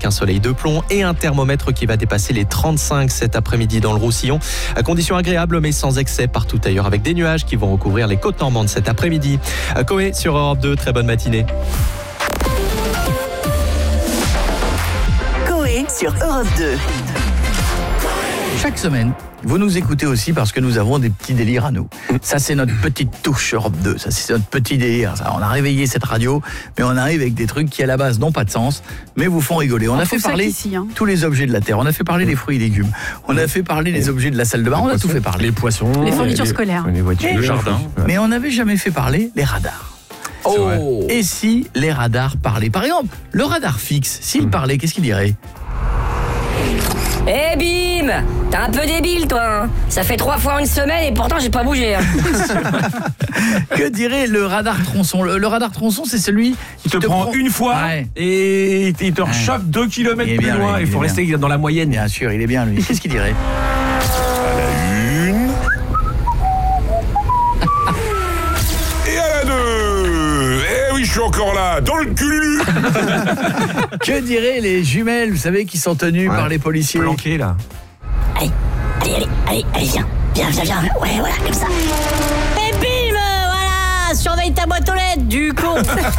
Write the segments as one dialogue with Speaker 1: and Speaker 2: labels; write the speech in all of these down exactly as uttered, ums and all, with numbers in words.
Speaker 1: avec un soleil de plomb et un thermomètre qui va dépasser les trente-cinq cet après-midi dans le Roussillon. Conditions agréables mais sans excès partout ailleurs avec des nuages qui vont recouvrir les côtes normandes cet après-midi. Coé sur Europe deux, très bonne matinée.
Speaker 2: Coé sur Europe deux.
Speaker 3: Chaque semaine, vous nous écoutez aussi parce que nous avons des petits délires à nous. Ça, c'est notre petite touche Europe deux. Ça, c'est notre petit délire. Ça, on a réveillé cette radio, mais on arrive avec des trucs qui, à la base, n'ont pas de sens, mais vous font rigoler. On, on a fait parler
Speaker 4: ici, hein.
Speaker 3: tous les objets de la Terre. On a fait parler les fruits et légumes. On a fait parler les objets de la salle de bain. On a tout fait parler.
Speaker 5: Les poissons,
Speaker 4: Les fournitures
Speaker 5: les,
Speaker 4: scolaires.
Speaker 5: les voitures,
Speaker 3: Et
Speaker 5: le jardin.
Speaker 3: Mais on n'avait jamais fait parler les radars.
Speaker 5: Oh.
Speaker 3: Et si les radars parlaient? Par exemple, le radar fixe, s'il parlait, qu'est-ce qu'il dirait?
Speaker 6: Eh bim! T'es un peu débile toi hein. Ça fait trois fois en une semaine et pourtant j'ai pas bougé hein.
Speaker 3: Que dirait le radar tronçon? Le, le radar tronçon, c'est celui
Speaker 5: Il te, te prend, prend une fois
Speaker 3: ouais.
Speaker 5: et il te
Speaker 3: ouais.
Speaker 5: rechauffe deux kilomètres plus
Speaker 3: bien,
Speaker 5: loin.
Speaker 3: lui,
Speaker 5: Il faut rester bien. dans la moyenne.
Speaker 3: Bien sûr, il est bien lui. Qu'est-ce qu'il dirait?
Speaker 7: À la une. Et à la deux. Eh oui, je suis encore là, dans le cul.
Speaker 3: Que diraient les jumelles, vous savez, qui sont tenues ouais. par les policiers?
Speaker 5: Planquées là.
Speaker 6: Allez, allez, allez, allez, allez, viens, viens, viens, viens. Ouais, voilà, comme ça. Et bim, voilà, surveille ta boîte aux lettres, du con.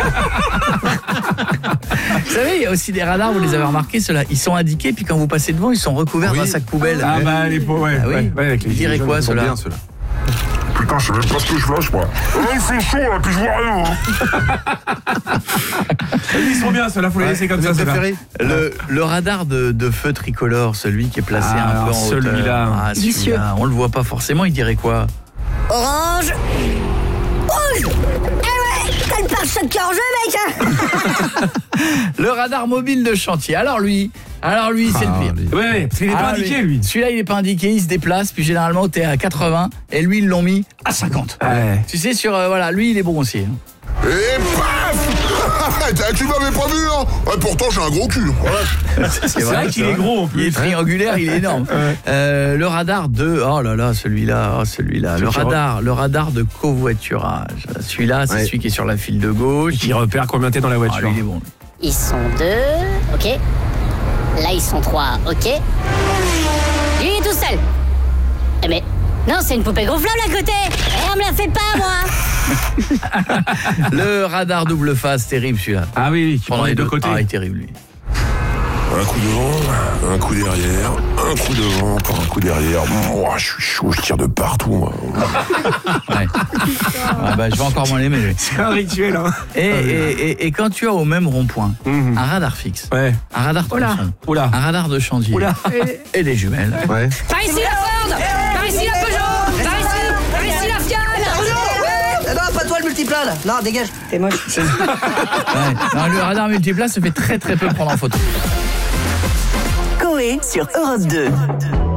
Speaker 3: Vous savez, il y a aussi des radars, vous les avez remarqués, ceux-là, ils sont indiqués, puis quand vous passez devant, ils sont recouverts
Speaker 5: oui.
Speaker 3: d'un sac poubelle.
Speaker 5: Ah bah les pauvres, ouais.
Speaker 3: Ah, oui.
Speaker 5: ouais, ouais avec les
Speaker 3: ils diraient quoi, ceux-là?
Speaker 7: Putain, je sais même pas ce que je lâche, moi. Oh, il fait chaud, là, puis je vois rien. Hein.
Speaker 5: Ils sont bien, ceux-là, faut les laisser comme ça.
Speaker 3: Le, le radar de, de feu tricolore, celui qui est placé
Speaker 5: ah,
Speaker 3: un peu en
Speaker 5: celui-là.
Speaker 3: Ah, celui-là, on le voit pas forcément, il dirait quoi?
Speaker 6: Orange. Rouge. Eh ouais, t'as le pare-choc qui est en jeu, mec hein.
Speaker 3: Le radar mobile de chantier. Alors lui, alors lui, c'est ah, le pire.
Speaker 5: Ouais, ouais, parce qu'il n'est pas indiqué, lui.
Speaker 3: Celui-là, il est pas indiqué, il se déplace, puis généralement, t'es à quatre-vingts, et lui, ils l'ont mis à cinquante.
Speaker 5: Ouais.
Speaker 3: Tu sais, sur, euh, voilà, lui, il est bon aussi. Hein.
Speaker 7: Et paf. Tu m'avais pas vu, hein. Ouais, pourtant, j'ai un gros cul. Ouais.
Speaker 3: C'est,
Speaker 5: c'est vrai, vrai qu'il est gros, en plus.
Speaker 3: Il est triangulaire, il est énorme. Ouais. Euh, le radar de... Oh là là, celui-là, oh, celui-là. Le radar, le radar de covoiturage. Celui-là, c'est ouais. celui qui est sur la file de gauche.
Speaker 5: Qui repère combien t'es dans la voiture.
Speaker 3: Oh, lui, il est bon.
Speaker 6: Ils sont deux, ok. Là, ils sont trois, ok. Lui, il est tout seul. Eh mais, non, c'est une poupée gonflable à côté. Eh, on me la fait pas, moi.
Speaker 3: Le radar double face, terrible celui-là.
Speaker 5: Ah oui, oui, qui prend les deux côtés.
Speaker 3: Ah, il est terrible, lui.
Speaker 7: Un coup devant, un coup derrière, un coup devant, encore un coup derrière. Moi, je suis chaud, je tire de partout, moi.
Speaker 3: Ouais. Ah bah, je vais encore m'en aimer.
Speaker 5: C'est un rituel, hein.
Speaker 3: Et, et, et, et quand tu as au même rond-point mm-hmm. un radar fixe,
Speaker 5: ouais.
Speaker 3: un radar tronçon,
Speaker 5: Oula.
Speaker 3: un radar de chantier
Speaker 5: Oula.
Speaker 3: Et, et des jumelles.
Speaker 5: Ouais.
Speaker 6: Par ici la Ford, par ici la Peugeot, par ici, par ici la Fiat.
Speaker 8: Non, pas toi le multiplat là. Non, dégage, t'es moche.
Speaker 3: Ouais. Non, le radar multiplat se fait très très peu prendre en photo.
Speaker 2: Coé sur Europe deux.